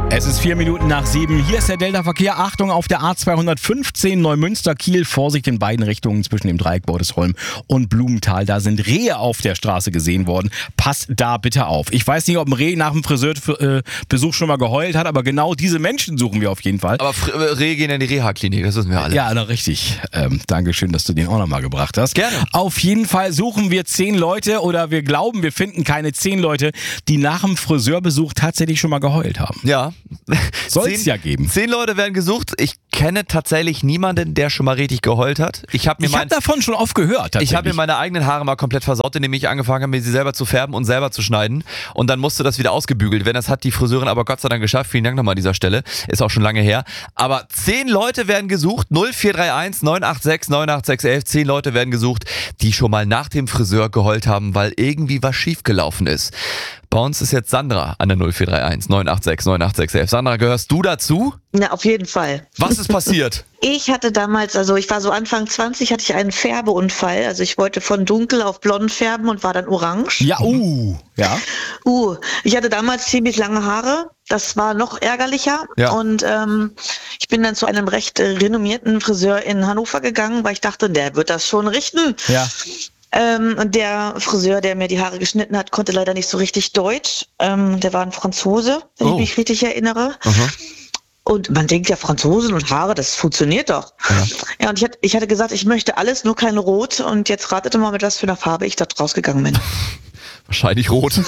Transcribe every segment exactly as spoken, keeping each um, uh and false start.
Es ist vier Minuten nach sieben. Hier ist der Delta-Verkehr. Achtung auf der A zweihundertfünfzehn Neumünster-Kiel. Vorsicht in beiden Richtungen zwischen dem Dreieck Bordesholm und Blumenthal. Da sind Rehe auf der Straße gesehen worden. Passt da bitte auf. Ich weiß nicht, ob ein Reh nach dem Friseurbesuch schon mal geheult hat, aber genau diese Menschen suchen wir auf jeden Fall. Aber Rehe gehen in die Reha-Klinik, das wissen wir alle. Ja, na, richtig. Ähm, Dankeschön, dass du den auch nochmal gebracht hast. Gerne. Auf jeden Fall suchen wir zehn Leute oder wir glauben, wir finden keine zehn Leute, die nach dem Friseurbesuch tatsächlich schon mal geheult haben. Ja. Soll es ja geben. Zehn Leute werden gesucht. Ich kenne tatsächlich niemanden, der schon mal richtig geheult hat. Ich habe mir Ich habe davon schon oft gehört. Ich habe mir meine eigenen Haare mal komplett versaut, indem ich angefangen habe, mir sie selber zu färben und selber zu schneiden. Und dann musste das wieder ausgebügelt werden. Das hat die Friseurin aber Gott sei Dank geschafft. Vielen Dank nochmal an dieser Stelle. Ist auch schon lange her. Aber zehn Leute werden gesucht. null vier drei eins neun acht sechs neun acht sechs elf. Zehn Leute werden gesucht, die schon mal nach dem Friseur geheult haben, weil irgendwie was schiefgelaufen ist. Bei uns ist jetzt Sandra an der null vier drei eins neun acht sechs neun acht sechs elf. Sandra, gehörst du dazu? Na, auf jeden Fall. Was ist passiert? Ich hatte damals, also ich war so Anfang zwanzig, hatte ich einen Färbeunfall. Also ich wollte von dunkel auf blond färben und war dann orange. Ja, uh, ja. Uh, ich hatte damals ziemlich lange Haare. Das war noch ärgerlicher. Ja. Und ähm, ich bin dann zu einem recht äh, renommierten Friseur in Hannover gegangen, weil ich dachte, der wird das schon richten. Ja. Ähm, und der Friseur, der mir die Haare geschnitten hat, konnte leider nicht so richtig Deutsch. Ähm, der war ein Franzose, wenn Oh. ich mich richtig erinnere. Aha. Und man denkt ja, Franzosen und Haare, das funktioniert doch. Ja. Ja, und ich hatte, ich hatte gesagt, ich möchte alles, nur kein Rot. Und jetzt ratet mal, mit was für einer Farbe ich da rausgegangen bin. Wahrscheinlich rot.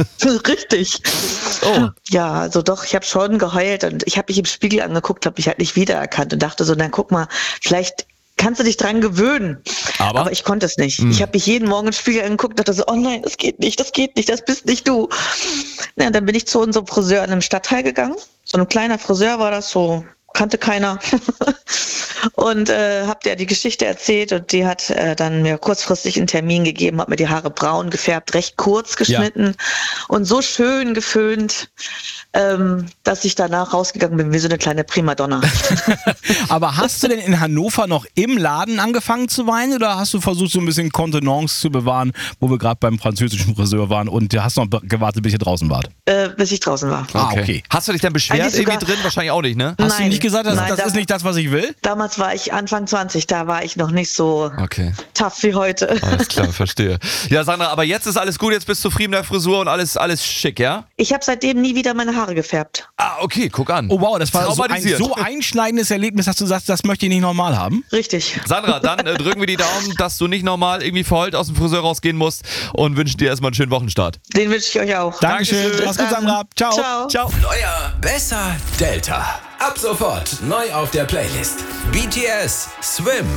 Richtig. Oh. Ja, also doch, ich habe schon geheult. Und ich habe mich im Spiegel angeguckt, habe mich halt nicht wiedererkannt und dachte so, dann guck mal, vielleicht kannst du dich dran gewöhnen. Aber? Aber ich konnte es nicht. Hm. Ich habe mich jeden Morgen im Spiegel angeguckt und dachte so, oh nein, das geht nicht, das geht nicht, das bist nicht du. Ja, und dann bin ich zu unserem Friseur in einem Stadtteil gegangen. So ein kleiner Friseur war das, so kannte keiner. Und äh, hab der die Geschichte erzählt und die hat äh, dann mir kurzfristig einen Termin gegeben, hat mir die Haare braun gefärbt, recht kurz geschnitten und so schön geföhnt, ähm, dass ich danach rausgegangen bin wie so eine kleine Primadonna. Aber hast du denn in Hannover noch im Laden angefangen zu weinen oder hast du versucht, so ein bisschen Kontenance zu bewahren, wo wir gerade beim französischen Friseur waren und du hast noch gewartet, bis ihr draußen wart? äh, bis ich draußen war. Ah, okay. Hast du dich dann beschwert Eigentlich sogar- irgendwie drin? Wahrscheinlich auch nicht, ne? Hast Nein. du nicht gesagt, dass, Nein, das da- ist nicht das, was ich will? Damals war ich Anfang zwanzig, da war ich noch nicht so Okay. tough wie heute. Alles klar, verstehe. Ja, Sandra, aber jetzt ist alles gut, jetzt bist du zufrieden mit der Frisur und alles, alles schick, ja? Ich habe seitdem nie wieder meine Haare gefärbt. Ah, okay, guck an. Oh wow, das war so ein Traumatisiert. so einschneidendes Erlebnis, dass du sagst, das möchte ich nicht normal haben. Richtig. Sandra, dann äh, drücken wir die Daumen, dass du nicht nochmal irgendwie verheult aus dem Friseur rausgehen musst und wünschen dir erstmal einen schönen Wochenstart. Den wünsche ich euch auch. Dankeschön. Dankeschön. Mach's gut, Sandra. Ciao. Ciao. Ciao. Neuer, besser, Delta. Ab sofort neu auf der Playlist. B T S, Swim.